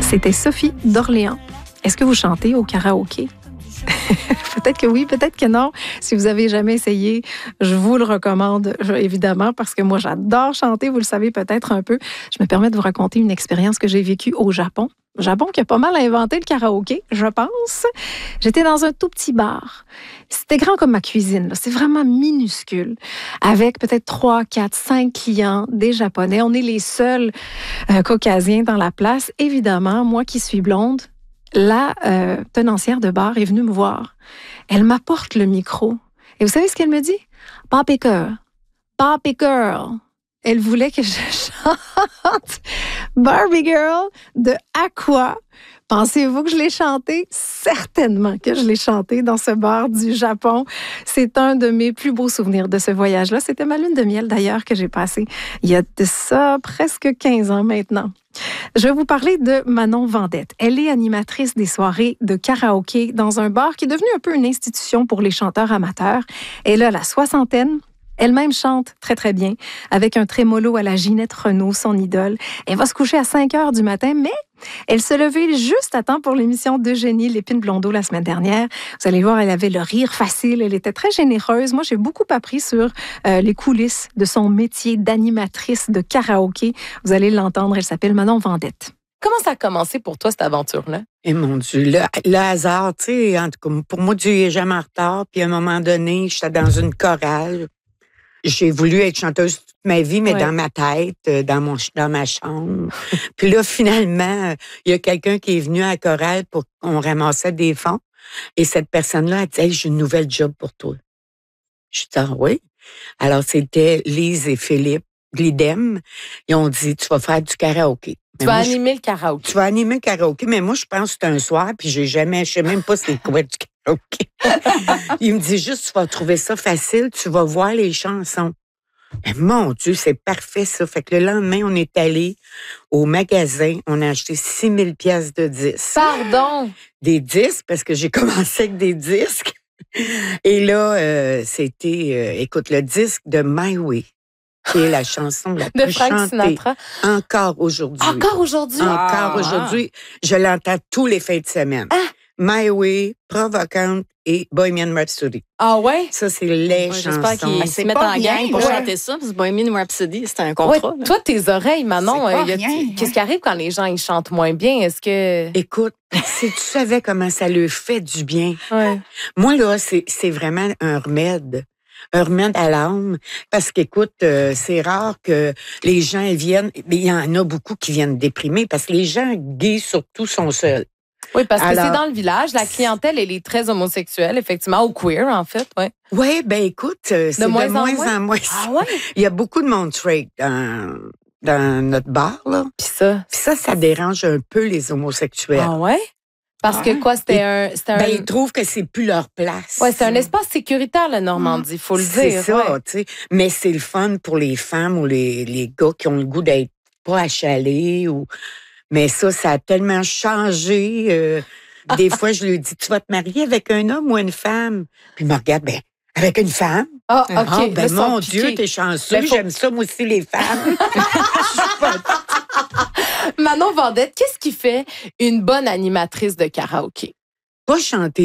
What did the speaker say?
C'était Sophie d'Orléans. Est-ce que vous chantez au karaoké? Peut-être que oui, peut-être que non. Si vous n'avez jamais essayé, je vous le recommande évidemment parce que moi, j'adore chanter. Vous le savez peut-être un peu. Je me permets de vous raconter une expérience que j'ai vécue au Japon. Japon qui a pas mal inventé le karaoké, je pense. J'étais dans un tout petit bar. C'était grand comme ma cuisine. C'est vraiment minuscule. Avec peut-être 3, 4, 5 clients, des Japonais. On est les seuls caucasiens dans la place. Évidemment, moi qui suis blonde, la tenancière de bar est venue me voir. Elle m'apporte le micro. Et vous savez ce qu'elle me dit? Barbie girl, Barbie girl. Elle voulait que je chante Barbie Girl de Aqua. Pensez-vous que je l'ai chanté? Certainement que je l'ai chanté dans ce bar du Japon. C'est un de mes plus beaux souvenirs de ce voyage-là. C'était ma lune de miel d'ailleurs que j'ai passée il y a de ça presque 15 ans maintenant. Je vais vous parler de Manon Vendette. Elle est animatrice des soirées de karaoké dans un bar qui est devenu un peu une institution pour les chanteurs amateurs. Elle a la soixantaine. Elle-même chante très, très bien, avec un trémolo à la Ginette Renault, son idole. Elle va se coucher à 5 heures du matin, mais elle se levait juste à temps pour l'émission d'Eugénie Lépine-Blondeau la semaine dernière. Vous allez voir, elle avait le rire facile, elle était très généreuse. Moi, j'ai beaucoup appris sur les coulisses de son métier d'animatrice de karaoké. Vous allez l'entendre, elle s'appelle Manon Vendette. Comment ça a commencé pour toi, cette aventure-là? Et mon Dieu, le hasard, tu sais, en tout cas, pour moi, Dieu n'est jamais en retard. Puis à un moment donné, j'étais dans une chorale. J'ai voulu être chanteuse toute ma vie, mais dans ma tête, dans ma chambre. Puis là, finalement, il y a quelqu'un qui est venu à la chorale pour qu'on ramassait des fonds. Et cette personne-là a dit, hey, j'ai une nouvelle job pour toi. Je suis dit, ah oui. Alors, c'était Lise et Philippe Glidem. Ils ont dit, tu vas faire du karaoké. Tu vas animer le karaoké. Tu vas animer le karaoké, mais moi, je pense que c'est un soir, puis je sais même pas c'est quoi du karaoké. Il me dit juste, tu vas trouver ça facile, tu vas voir les chansons. Mais mon Dieu, c'est parfait, ça. Fait que le lendemain, on est allé au magasin, on a acheté 6 000 pièces de disques. Pardon? Des disques, parce que j'ai commencé avec des disques. Et là, c'était, écoute, le disque de My Way, qui est la chanson la plus chantée Sinatra. encore aujourd'hui. Encore aujourd'hui? Encore aujourd'hui. Je l'entends tous les fins de semaine. Ah. My Way, Provocante et Bohemian Rhapsody. Ah ouais? Ça, c'est les chansons. J'espère qu'ils se mettent en gang pour pour chanter ça, parce que Bohemian Rhapsody, c'était un contrat. Ouais, toi, tes oreilles, Manon, C'est pas rien, qu'est-ce qui arrive quand les gens ils chantent moins bien? Est-ce que... Écoute, si tu savais comment ça leur fait du bien. Ouais. Moi, là, c'est vraiment un remède. Un remède à l'âme. Parce qu'écoute, c'est rare que les gens viennent... Mais il y en a beaucoup qui viennent déprimés parce que les gens gays, surtout, sont seuls. Oui, parce que Alors, c'est dans le village. La clientèle, elle est très homosexuelle, effectivement, ou queer, en fait. Ouais. Oui, ben écoute, c'est de moins en moins. Ah ouais? Il y a beaucoup de monde straight dans notre bar, là. Puis ça? Puis ça dérange un peu les homosexuels. Ah ouais? Parce que quoi, c'était un... Ben, ils trouvent que c'est plus leur place. Ouais, c'est un espace sécuritaire, la Normandie, il faut le dire. C'est ça, ouais. tu sais. Mais c'est le fun pour les femmes ou les gars qui ont le goût d'être pas achalés ou... Mais ça a tellement changé. Des fois, je lui dis, tu vas te marier avec un homme ou une femme? Puis il me regarde, ben, avec une femme. Ah, OK. Ah, ben, Là, mon sont Dieu, piqués. t'es chanceux. Ben, faut- J'aime ça, moi aussi, les femmes. Manon Vendette, qu'est-ce qui fait une bonne animatrice de karaoké? Pas chanter